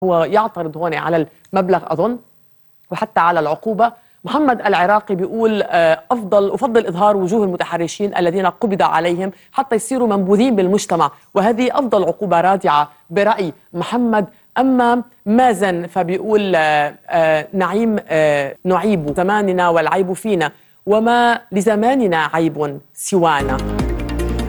هو يعترض هون على المبلغ أظن وحتى على العقوبة. محمد العراقي بيقول أفضل إظهار وجوه المتحرشين الذين قبض عليهم حتى يصيروا منبوذين بالمجتمع، وهذه أفضل عقوبة رادعة برأي محمد. أما مازن فبيقول نعيم نعيب زماننا والعيب فينا، وما لزماننا عيب سوانا.